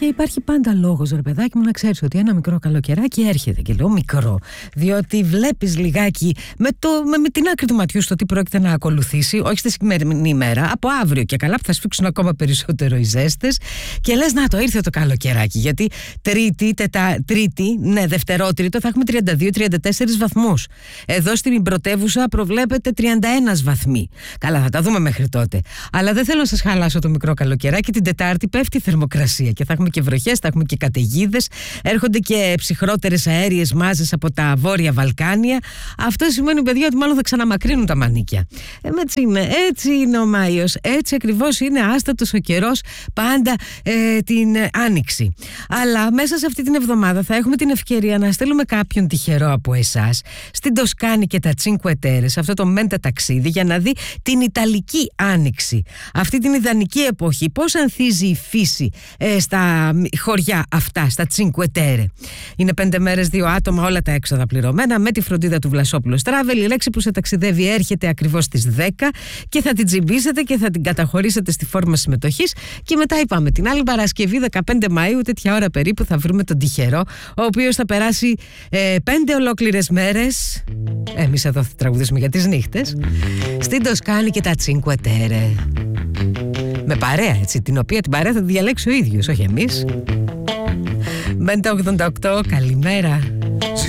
Και υπάρχει πάντα λόγος, ρε παιδάκι μου, να ξέρεις ότι ένα μικρό καλοκαιράκι έρχεται. Και λέω μικρό, διότι βλέπεις λιγάκι με την άκρη του ματιού στο τι πρόκειται να ακολουθήσει, όχι στη συγκεκριμένη ημέρα, από αύριο και καλά που θα σφίξουν ακόμα περισσότερο οι ζέστες. Και λες, να το ήρθε το καλοκαιράκι. Γιατί Δευτερότριτο θα έχουμε 32-34 βαθμούς. Εδώ στην πρωτεύουσα προβλέπεται 31 βαθμοί. Καλά, θα τα δούμε μέχρι τότε. Αλλά δεν θέλω να σας χαλάσω το μικρό καλοκαιράκι. Την Τετάρτη πέφτει η θερμοκρασία και θα έχουμε και βροχές, θα έχουμε και καταιγίδες. Έρχονται και ψυχρότερες αέριες μάζες από τα βόρεια Βαλκάνια. Αυτό σημαίνει, παιδιά, ότι μάλλον θα ξαναμακρύνουν τα μανίκια. Έτσι είναι ο Μάιος. Έτσι ακριβώς είναι άστατος ο καιρός πάντα την Άνοιξη. Αλλά μέσα σε αυτή την εβδομάδα θα έχουμε την ευκαιρία να στείλουμε κάποιον τυχερό από εσάς στην Τοσκάνη και τα Τσίνκουε Τέρε, σε αυτό το μέντα ταξίδι, για να δει την Ιταλική Άνοιξη. Αυτή την ιδανική εποχή, πώς ανθίζει η φύση στα χωριά αυτά, στα Τσίνκουε Τέρε. Είναι 5 μέρες, 2 άτομα, όλα τα έξοδα πληρωμένα, με τη φροντίδα του Βλασόπουλος Travel. Η λέξη που σε ταξιδεύει έρχεται ακριβώς στις 10 και θα την τσιμπήσετε και θα την καταχωρήσετε στη φόρμα συμμετοχής. Και μετά είπαμε, την άλλη Παρασκευή, 15 Μαΐου, τέτοια ώρα περίπου, θα βρούμε τον τυχερό, ο οποίος θα περάσει 5 ολόκληρες μέρες. Εμείς εδώ θα τραγουδήσουμε για τις νύχτες στην Τοσκάνη και τα Τσίνκουε Τέρε. Με παρέα, έτσι, την οποία την παρέα θα τη διαλέξει ο ίδιος, όχι εμείς. Μέντα 88, καλημέρα.